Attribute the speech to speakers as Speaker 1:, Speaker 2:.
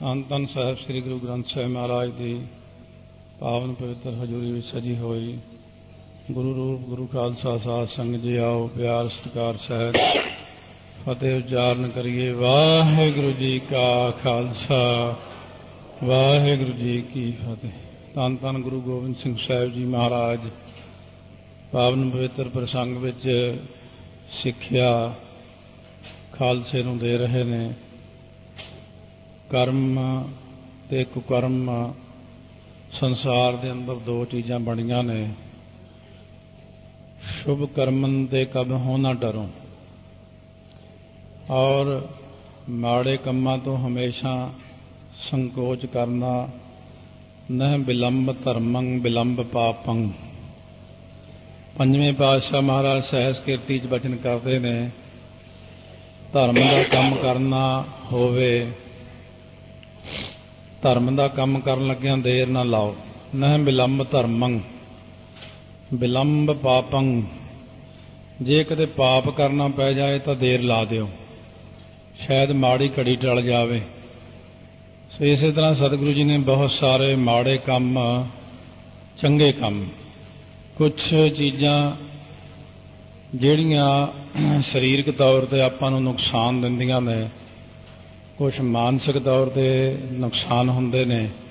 Speaker 1: ਧੰਨ ਧੰਨ ਸਾਹਿਬ ਸ੍ਰੀ ਗੁਰੂ ਗ੍ਰੰਥ ਸਾਹਿਬ ਮਹਾਰਾਜ ਦੀ ਪਾਵਨ ਪਵਿੱਤਰ ਹਜ਼ੂਰੀ ਵਿੱਚ ਸਜੀ ਹੋਈ ਗੁਰੂ ਰੂਪ ਗੁਰੂ ਖਾਲਸਾ ਸਾਧ ਸੰਗਤ ਜੀ ਆਓ ਪਿਆਰ ਸਤਿਕਾਰ ਸਹਿਤ ਫਤਿਹ ਉਚਾਰਨ ਕਰੀਏ। ਵਾਹਿਗੁਰੂ ਜੀ ਕਾ ਖਾਲਸਾ ਵਾਹਿਗੁਰੂ ਜੀ ਕੀ ਫਤਿਹ। ਧੰਨ ਧੰਨ ਗੁਰੂ ਗੋਬਿੰਦ ਸਿੰਘ ਸਾਹਿਬ ਜੀ ਮਹਾਰਾਜ ਪਾਵਨ ਪਵਿੱਤਰ ਪ੍ਰਸੰਗ ਵਿੱਚ ਸਿੱਖਿਆ ਖਾਲਸੇ ਨੂੰ ਦੇ ਰਹੇ ਨੇ। ਕਰਮ ਤੇ ਕੁਕਰਮ ਸੰਸਾਰ ਦੇ ਅੰਦਰ ਦੋ ਚੀਜ਼ਾਂ ਬਣੀਆਂ ਨੇ। ਸ਼ੁਭ ਕਰਮਨ ਤੇ ਕਬਹੁ ਨਾ ਡਰੋ, ਔਰ ਮਾੜੇ ਕੰਮਾਂ ਤੋਂ ਹਮੇਸ਼ਾ ਸੰਕੋਚ ਕਰਨਾ। ਨਹਿ ਬਿਲੰਬ ਧਰਮੰ ਬਿਲੰਬ ਪਾਪੰ। ਪੰਜਵੇਂ ਪਾਤਸ਼ਾਹ ਮਹਾਰਾਜ ਸਹਿਜ ਕੀਰਤੀ 'ਚ ਬਚਨ ਕਰਦੇ ਨੇ, ਧਰਮ ਦਾ ਕੰਮ ਕਰਨਾ ਹੋਵੇ, ਧਰਮ ਦਾ ਕੰਮ ਕਰਨ ਲੱਗਿਆਂ ਦੇਰ ਨਾ ਲਾਓ। ਨਹਿ ਬਿਲੰਬ ਧਰਮੰ ਬਿਲੰਬ ਪਾਪੰ। ਜੇ ਕਦੇ ਪਾਪ ਕਰਨਾ ਪੈ ਜਾਏ ਤਾਂ ਦੇਰ ਲਾ ਦਿਓ, ਸ਼ਾਇਦ ਮਾੜੀ ਘੜੀ ਟਲ ਜਾਵੇ। ਸੋ ਇਸੇ ਤਰ੍ਹਾਂ ਸਤਿਗੁਰੂ ਜੀ ਨੇ ਬਹੁਤ ਸਾਰੇ ਮਾੜੇ ਕੰਮ, ਚੰਗੇ ਕੰਮ, ਕੁਛ ਚੀਜ਼ਾਂ ਜਿਹੜੀਆਂ ਸਰੀਰਕ ਤੌਰ 'ਤੇ ਆਪਾਂ ਨੂੰ ਨੁਕਸਾਨ ਦਿੰਦੀਆਂ ਨੇ, ਕੁਛ ਮਾਨਸਿਕ ਤੌਰ 'ਤੇ ਨੁਕਸਾਨ ਹੁੰਦੇ ਨੇ।